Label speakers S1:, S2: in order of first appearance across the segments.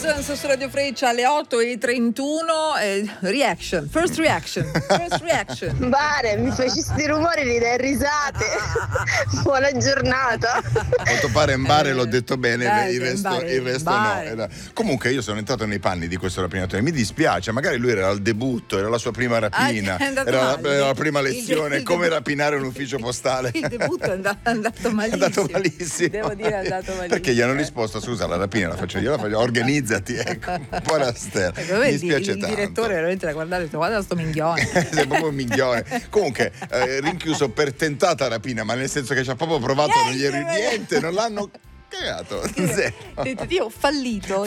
S1: Citizens su Radio Freccia alle 8:31. Reaction. First reaction.
S2: Bare, mi fai questi rumori, ride e risate. Buona giornata.
S3: A quanto pare in bare l'ho detto bene,
S1: Dai,
S3: il resto
S1: bare.
S3: no. Comunque io sono entrato nei panni di questo rapinatore, mi dispiace, magari lui era al debutto, era la sua prima rapina, era la prima lezione, come rapinare un ufficio postale.
S1: Il debutto è andato malissimo.
S3: È andato malissimo.
S1: Devo dire, è andato malissimo.
S3: Perché gli hanno risposto: scusa, la rapina la faccio io, organizzati, ecco. Buonasera. Mi spiace
S1: il
S3: tanto.
S1: direttore veramente l'ha guardato e ha detto: guarda sto minchione.
S3: Sei proprio un minchione. Comunque, rinchiuso per tentata rapina, ma nel senso che ci ha proprio provato, non gli eri niente, non l'hanno cagato.
S1: Io ho fallito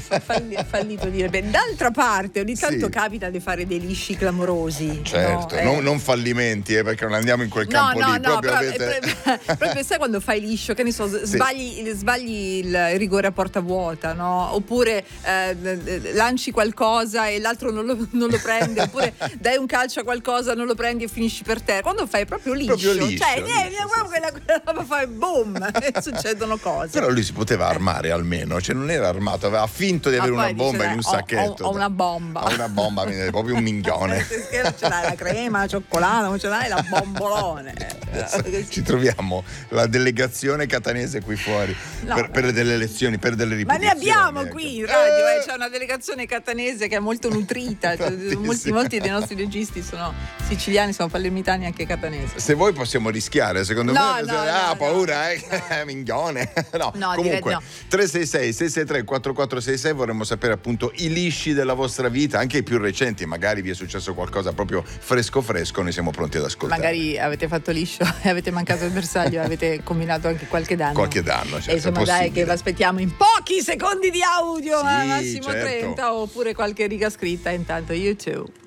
S1: di beh, d'altra parte ogni tanto
S3: Sì.
S1: capita di fare dei lisci clamorosi,
S3: Certo,
S1: no?
S3: non fallimenti, perché non andiamo in quel campo lì.
S1: Proprio sai quando fai liscio, che ne so, sbagli il rigore a porta vuota, no? Oppure lanci qualcosa e l'altro non lo prende, oppure dai un calcio a qualcosa, non lo prendi e finisci per terra. Quando fai proprio liscio, cioè quella roba fa boom e succedono cose.
S3: Però lui si poteva armare almeno, cioè non era armato, aveva finto di avere una bomba in un sacchetto.
S1: Ho una bomba.
S3: Ho una bomba, è proprio un minchione.
S1: Ce l'hai la crema, la cioccolata, non ce l'hai la bombolone.
S3: Ci troviamo la delegazione catanese qui fuori per delle lezioni, per delle ripetizioni.
S1: Ma ne abbiamo
S3: ecco.
S1: qui in radio, c'è una delegazione catanese che è molto nutrita, cioè, molti dei nostri registi sono siciliani, sono palermitani, anche catanesi.
S3: Se voi possiamo rischiare, secondo me paura,
S1: no.
S3: minchione. No,
S1: No,
S3: comunque
S1: no.
S3: 366 663 4466 vorremmo sapere appunto i lisci della vostra vita, anche i più recenti, magari vi è successo qualcosa proprio fresco, noi siamo pronti ad ascoltare.
S1: Magari avete fatto liscio e avete mancato il bersaglio, avete combinato anche qualche danno,
S3: certo,
S1: e insomma dai, che vi aspettiamo in pochi secondi di audio,
S3: Sì,
S1: massimo
S3: certo.
S1: 30, oppure qualche riga scritta intanto YouTube.